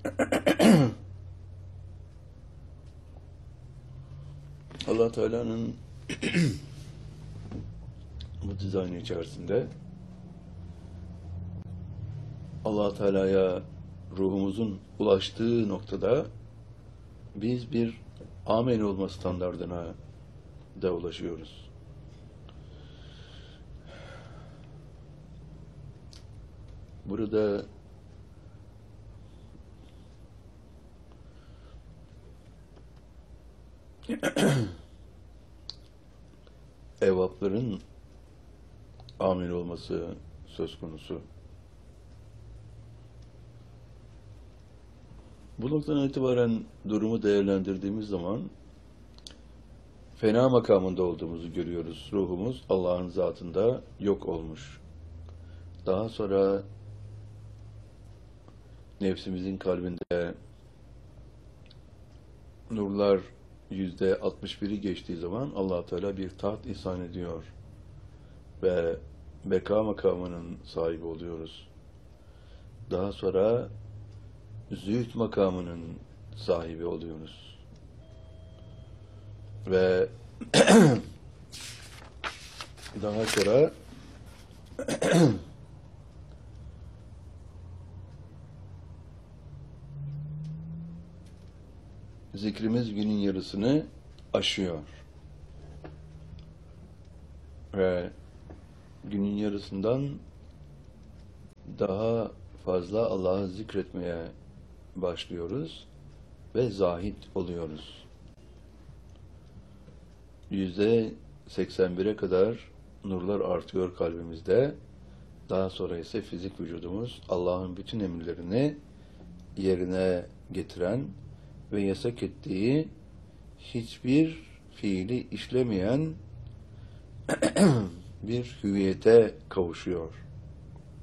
Allah Teala'nın bu dizaynı içerisinde Allah Teala'ya ruhumuzun ulaştığı noktada biz bir amen olma standardına da ulaşıyoruz. Burada evapların amin olması söz konusu. Bu noktadan itibaren durumu değerlendirdiğimiz zaman fena makamında olduğumuzu görüyoruz. Ruhumuz Allah'ın zatında yok olmuş. Daha sonra nefsimizin kalbinde nurlar %61'i geçtiği zaman Allah Teala bir taht ihsan ediyor ve beka makamının sahibi oluyoruz. Daha sonra zühd makamının sahibi oluyoruz. Ve daha sonra zikrimiz günün yarısını aşıyor. Ve günün yarısından daha fazla Allah'ı zikretmeye başlıyoruz ve zahid oluyoruz. %81'e kadar nurlar artıyor kalbimizde. Daha sonra ise fizik vücudumuz Allah'ın bütün emirlerini yerine getiren ve yasak ettiği hiçbir fiili işlemeyen bir hüviyete kavuşuyor.